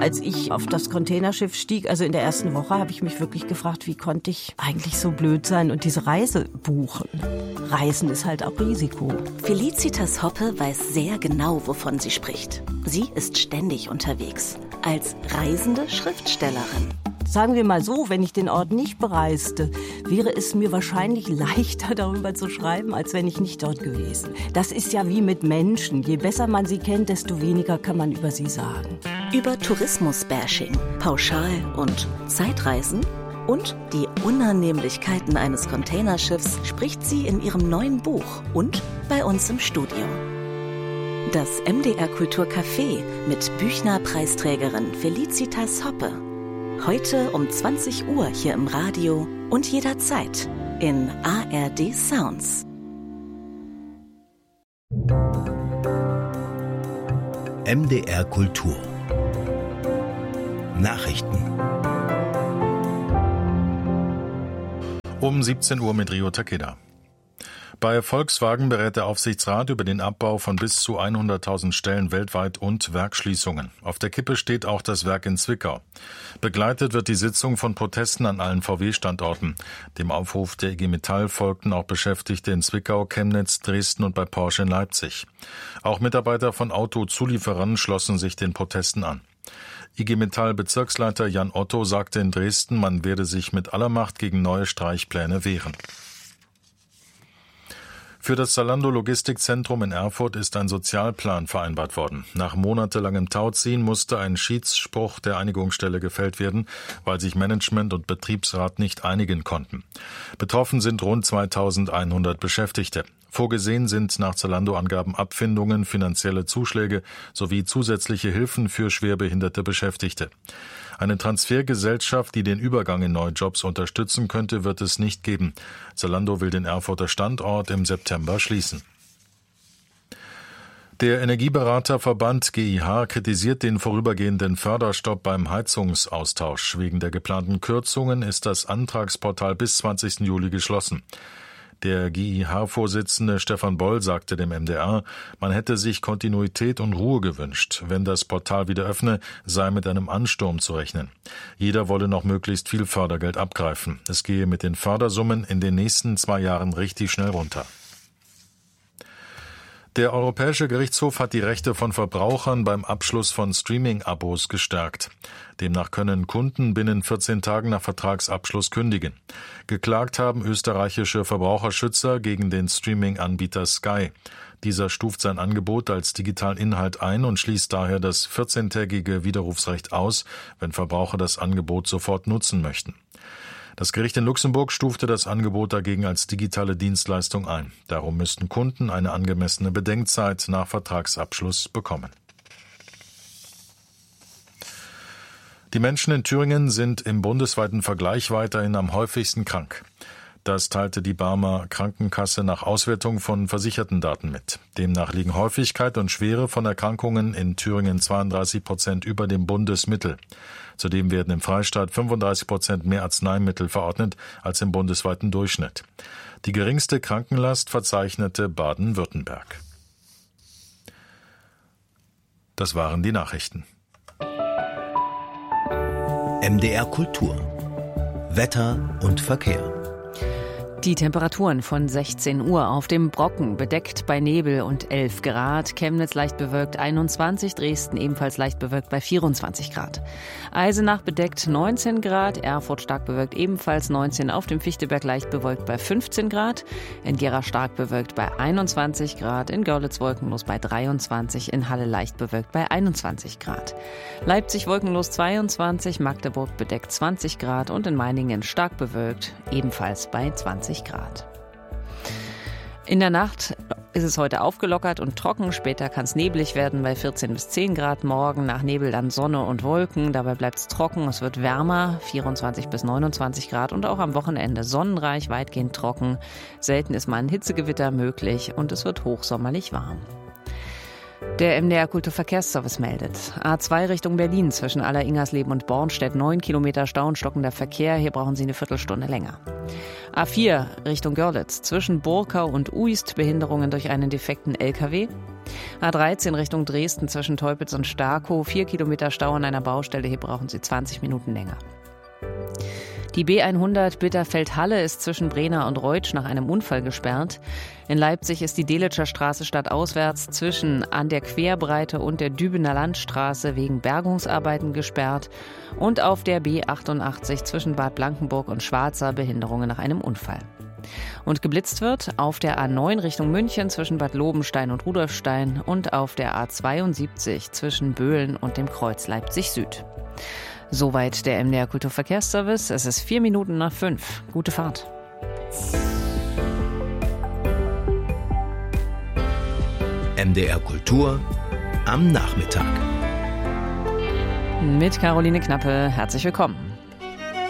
Als ich auf das Containerschiff stieg, also in der ersten Woche, habe ich mich wirklich gefragt, wie konnte ich eigentlich so blöd sein und diese Reise buchen? Reisen ist halt auch Risiko. Felicitas Hoppe weiß sehr genau, wovon sie spricht. Sie ist ständig unterwegs. Als reisende Schriftstellerin. Sagen wir mal so, wenn ich den Ort nicht bereiste, wäre es mir wahrscheinlich leichter, darüber zu schreiben, als wenn ich nicht dort gewesen. Das ist ja wie mit Menschen. Je besser man sie kennt, desto weniger kann man über sie sagen. Über Tourismus-Bashing, Pauschal- und Zeitreisen und die Unannehmlichkeiten eines Containerschiffs spricht sie in ihrem neuen Buch und bei uns im Studio. Das MDR Kulturcafé mit Büchner-Preisträgerin Felicitas Hoppe. Heute um 20 Uhr hier im Radio und jederzeit in ARD Sounds. MDR Kultur. Nachrichten. Um 17 Uhr mit Rio Takeda. Bei Volkswagen berät der Aufsichtsrat über den Abbau von bis zu 100.000 Stellen weltweit und Werksschließungen. Auf der Kippe steht auch das Werk in Zwickau. Begleitet wird die Sitzung von Protesten an allen VW-Standorten. Dem Aufruf der IG Metall folgten auch Beschäftigte in Zwickau, Chemnitz, Dresden und bei Porsche in Leipzig. Auch Mitarbeiter von Autozulieferern schlossen sich den Protesten an. IG Metall-Bezirksleiter Jan Otto sagte in Dresden, man werde sich mit aller Macht gegen neue Streichpläne wehren. Für das Zalando-Logistikzentrum in Erfurt ist ein Sozialplan vereinbart worden. Nach monatelangem Tauziehen musste ein Schiedsspruch der Einigungsstelle gefällt werden, weil sich Management und Betriebsrat nicht einigen konnten. Betroffen sind rund 2.100 Beschäftigte. Vorgesehen sind nach Zalando-Angaben Abfindungen, finanzielle Zuschläge sowie zusätzliche Hilfen für schwerbehinderte Beschäftigte. Eine Transfergesellschaft, die den Übergang in neue Jobs unterstützen könnte, wird es nicht geben. Zalando will den Erfurter Standort im September schließen. Der Energieberaterverband GIH kritisiert den vorübergehenden Förderstopp beim Heizungsaustausch. Wegen der geplanten Kürzungen ist das Antragsportal bis 20. Juli geschlossen. Der GIH-Vorsitzende Stefan Boll sagte dem MDR, man hätte sich Kontinuität und Ruhe gewünscht. Wenn das Portal wieder öffne, sei mit einem Ansturm zu rechnen. Jeder wolle noch möglichst viel Fördergeld abgreifen. Es gehe mit den Fördersummen in den nächsten 2 Jahren richtig schnell runter. Der Europäische Gerichtshof hat die Rechte von Verbrauchern beim Abschluss von Streaming-Abos gestärkt. Demnach können Kunden binnen 14 Tagen nach Vertragsabschluss kündigen. Geklagt haben österreichische Verbraucherschützer gegen den Streaming-Anbieter Sky. Dieser stuft sein Angebot als digitalen Inhalt ein und schließt daher das 14-tägige Widerrufsrecht aus, wenn Verbraucher das Angebot sofort nutzen möchten. Das Gericht in Luxemburg stufte das Angebot dagegen als digitale Dienstleistung ein. Darum müssten Kunden eine angemessene Bedenkzeit nach Vertragsabschluss bekommen. Die Menschen in Thüringen sind im bundesweiten Vergleich weiterhin am häufigsten krank. Das teilte die Barmer Krankenkasse nach Auswertung von Versichertendaten mit. Demnach liegen Häufigkeit und Schwere von Erkrankungen in Thüringen 32% über dem Bundesmittel. Zudem werden im Freistaat 35% mehr Arzneimittel verordnet als im bundesweiten Durchschnitt. Die geringste Krankenlast verzeichnete Baden-Württemberg. Das waren die Nachrichten. MDR Kultur. Wetter und Verkehr. Die Temperaturen von 16 Uhr auf dem Brocken bedeckt bei Nebel und 11 Grad, Chemnitz leicht bewölkt 21, Dresden ebenfalls leicht bewölkt bei 24 Grad. Eisenach bedeckt 19 Grad, Erfurt stark bewölkt ebenfalls 19, auf dem Fichtelberg leicht bewölkt bei 15 Grad, in Gera stark bewölkt bei 21 Grad, in Görlitz wolkenlos bei 23, in Halle leicht bewölkt bei 21 Grad. Leipzig wolkenlos 22, Magdeburg bedeckt 20 Grad und in Meiningen stark bewölkt ebenfalls bei 20 Grad. In der Nacht ist es heute aufgelockert und trocken. Später kann es neblig werden bei 14 bis 10 Grad. Morgen nach Nebel dann Sonne und Wolken. Dabei bleibt es trocken. Es wird wärmer, 24 bis 29 Grad. Und auch am Wochenende sonnenreich, weitgehend trocken. Selten ist mal ein Hitzegewitter möglich und es wird hochsommerlich warm. Der MDR Kulturverkehrsservice meldet. A2 Richtung Berlin zwischen Aller-Ingersleben und Bornstedt 9 Kilometer Stau und stockender Verkehr. Hier brauchen Sie eine Viertelstunde länger. A4 Richtung Görlitz zwischen Burkau und Uist Behinderungen durch einen defekten LKW. A13 Richtung Dresden zwischen Teupitz und Starkow 4 Kilometer Stau an einer Baustelle. Hier brauchen Sie 20 Minuten länger. Die B100 Bitterfeld-Halle ist zwischen Brena und Reutsch nach einem Unfall gesperrt. In Leipzig ist die Delitscher Straße stadtauswärts zwischen an der Querbreite und der Dübener Landstraße wegen Bergungsarbeiten gesperrt. Und auf der B88 zwischen Bad Blankenburg und Schwarza Behinderungen nach einem Unfall. Und geblitzt wird auf der A9 Richtung München zwischen Bad Lobenstein und Rudolfstein und auf der A72 zwischen Böhlen und dem Kreuz Leipzig Süd. Soweit der MDR Kulturverkehrsservice. Es ist 4 Minuten nach 5. Gute Fahrt. MDR Kultur am Nachmittag. Mit Caroline Knappe. Herzlich willkommen.